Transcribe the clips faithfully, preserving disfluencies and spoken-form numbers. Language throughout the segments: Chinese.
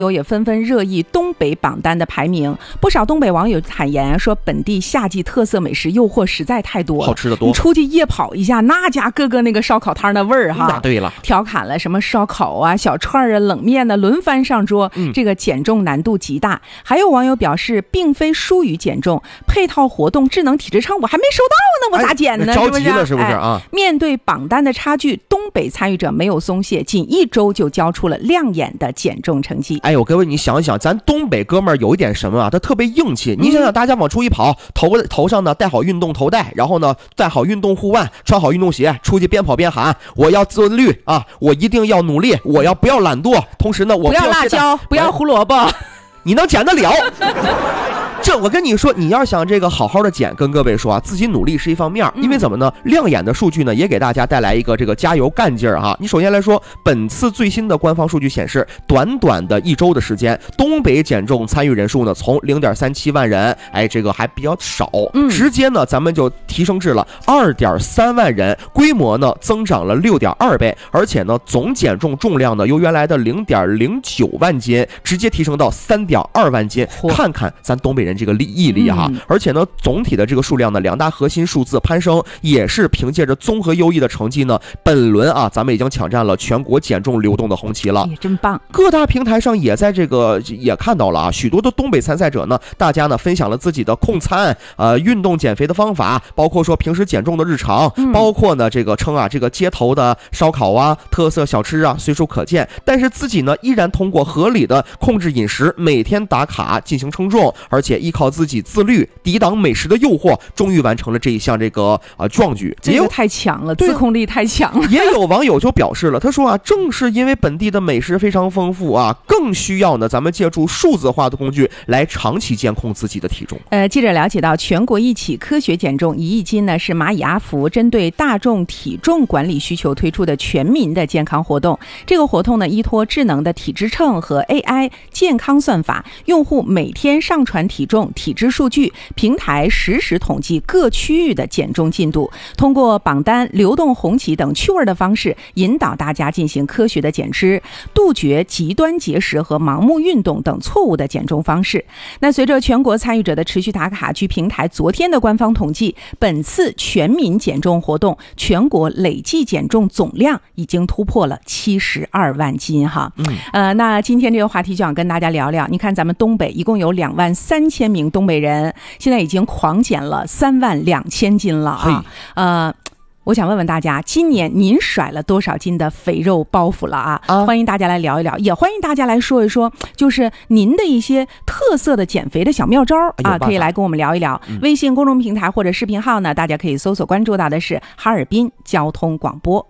也纷纷热议东北榜单的排名，不少东北网友坦言说，本地夏季特色美食诱惑实在太多了， 好吃的多。 你出去夜跑一下，那家各个那个烧烤摊的味儿哈。 那对了， 调侃了什么烧烤啊、小串啊、冷面呢、啊，轮番上桌，嗯，这个减重难度极大。还有网友表示，并非疏于减重，配套活动智能体脂秤我还没收到呢，我咋减呢？ 哎、着急了是不是啊、 哎？面对榜单的差距，东北参与者没有松懈，仅一周就交出了亮眼的减重成绩。 哎，我各位，你想一想，咱东北哥们儿有一点什么啊？他特别硬气。你想想，大家往出一跑，头头上呢戴好运动头带，然后呢戴好运动护腕，穿好运动鞋，出去边跑边喊：我要自律啊！我一定要努力，我要不要懒惰？同时呢，我不要辣椒，不要胡萝卜， 你能减得了？这我跟你说，你要想这个好好的减，跟各位说啊，自己努力是一方面，因为怎么呢？亮眼的数据呢，也给大家带来一个这个加油干劲儿哈。你首先来说，本次最新的官方数据显示，短短的一周的时间，东北减重参与人数呢，从零点三七万人，哎，这个还比较少，直接呢，咱们就提升至了二点三万人，规模呢增长了六点二倍，而且呢，总减重重量呢，由原来的零点零九万斤，直接提升到三点二万斤。看看咱东北人这个毅力哈、嗯，而且呢，总体的这个数量呢，两大核心数字攀升，也是凭借着综合优异的成绩呢，本轮啊，咱们已经抢占了全国减重流动的红旗了， 也真棒。 各大平台上也在这个也看到了啊，许多的东北参赛者呢，大家呢分享了自己的控餐、呃运动减肥的方法，包括说平时减重的日常，嗯、包括呢这个称啊这个街头的烧烤啊、特色小吃啊，随处可见。但是自己呢，依然通过合理的控制饮食，每天打卡进行称重，而且依靠自己自律，抵挡美食的诱惑，终于完成了这一项这个啊壮举。 这个太强了，自控力太强了。 也有网友就表示了，他说啊，正是因为本地的美食非常丰富啊，更需要呢咱们借助数字化的工具来长期监控自己的体重。 呃，记者了解到，全国一起科学减重一亿斤呢，是蚂蚁阿福针对大众体重管理需求推出的全民的健康活动。这个活动呢，依托智能的体脂秤和 A I 健康算法，用户每天上传体重、体脂数据，平台实时统计各区域的减重进度，通过榜单、流动红旗等趣味的方式，引导大家进行科学的减脂，杜绝极端节食和盲目运动等错误的减重方式。那随着全国参与者的持续打卡，据平台昨天的官方统计，本次全民减重活动全国累计减重总量已经突破了七十二万斤哈。嗯，呃，那今天这个话题就想跟大家聊聊，你看咱们东北一共有两万三千名东北人，现在已经狂减了三万两千斤了啊！呃，我想问问大家，今年您甩了多少斤的肥肉包袱了啊？啊欢迎大家来聊一聊，也欢迎大家来说一说，就是您的一些特色的减肥的小妙招啊，可以来跟我们聊一聊。嗯、微信公众平台或者视频号呢，大家可以搜索关注到的是哈尔滨交通广播。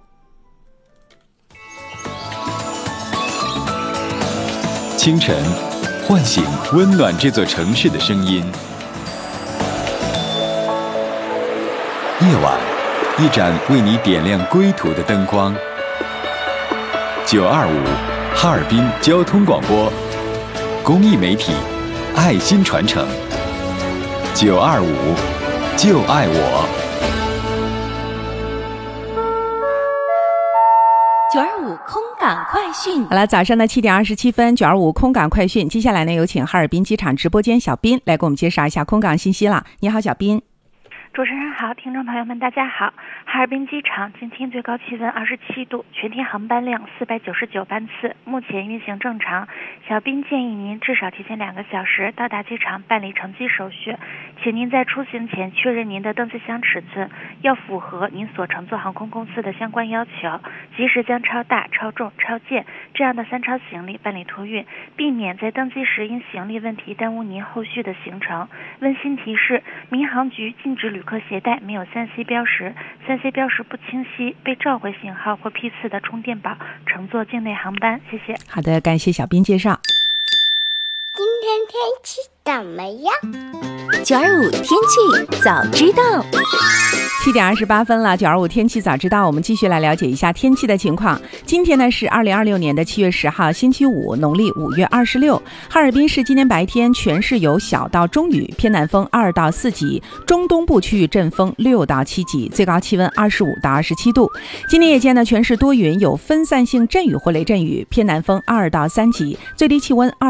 清晨，唤醒温暖这座城市的声音。夜晚，一盏为你点亮归途的灯光。九二五，哈尔滨交通广播，公益媒体，爱心传承。九二五，就爱我。 九二五空港快讯。 好了，早上的七点二十七分，九二五空港快讯。接下来呢，有请哈尔滨机场直播间小斌来给我们介绍一下空港信息了。你好，小斌。 主持人好，听众朋友们大家好。哈尔滨机场今天最高气温二十七度，全天航班量四百九十九班次，目前运行正常。小斌建议您至少提前两个小时到达机场办理乘机手续，请您在出行前确认您的登机箱尺寸，要符合您所乘坐航空公司的相关要求，及时将超大、超重、超件这样的三超行李办理托运，避免在登机时因行李问题耽误您后续的行程。温馨提示：民航局禁止旅客携带没有三 C 标识、三 C 标识不清晰、被召回型号或批次的充电宝乘坐境内航班。谢谢。 好的，感谢小斌介绍。 今天天气怎么样？ 九二五天气早知道。 七点二十八分了，九二五天气早知道，我们继续来了解一下天气的情况。今天呢是二零二六年的七月十号，星期五，农历五月二十六。哈尔滨市今天白天全市有小到中雨，偏南风二到四级，中东部区域阵风六到七级，最高气温二十五到二十七度。今天夜间呢，全市多云，有分散性阵雨或雷阵雨，偏南风二到三级，最低气温二。